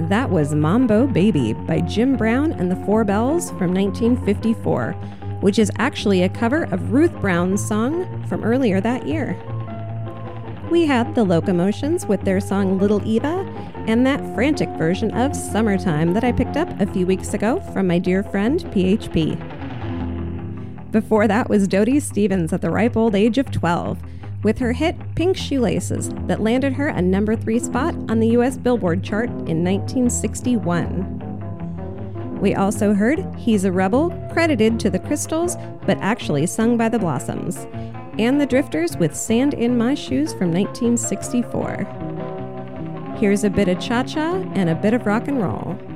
That was Mambo Baby by Jim Brown and the Four Bells from 1954, which is actually a cover of Ruth Brown's song from earlier that year. We had the Locomotions with their song Little Eva, and that frantic version of Summertime that I picked up a few weeks ago from my dear friend PHP. Before that was Dodie Stevens at the ripe old age of 12, with her hit Pink Shoelaces that landed her a number 3 spot on the US Billboard chart in 1961. We also heard He's a Rebel, credited to the Crystals, but actually sung by the Blossoms, and the Drifters with Sand in My Shoes from 1964. Here's a bit of cha-cha and a bit of rock and roll.